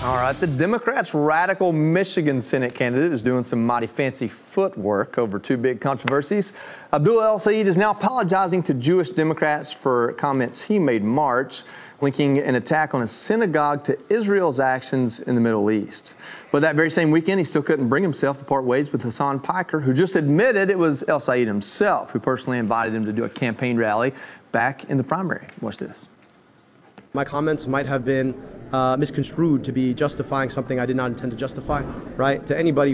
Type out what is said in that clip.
All right, the Democrats' radical Michigan Senate candidate is doing some mighty fancy footwork over two big controversies. Abdullah El-Sayed is now apologizing to Jewish Democrats for comments he made in March, linking an attack on a synagogue to Israel's actions in the Middle East. But that very same weekend, he still couldn't bring himself to part ways with Hassan Piker, who just admitted it was El-Sayed himself who personally invited him to do a campaign rally back in the primary. Watch this. My comments might have been misconstrued to be justifying something I did not intend to justify, right? To anybody